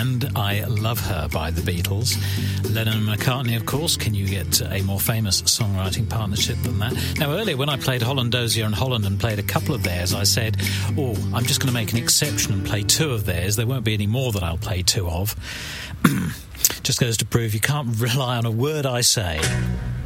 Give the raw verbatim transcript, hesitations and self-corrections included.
and I Love Her by the Beatles. Lennon and McCartney, of course. Can you get a more famous songwriting partnership than that? Now, earlier when I played Holland Dozier and Holland and played a couple of theirs, I said, oh, I'm just going to make an exception and play two of theirs. There won't be any more that I'll play two of. Just goes to prove you can't rely on a word I say.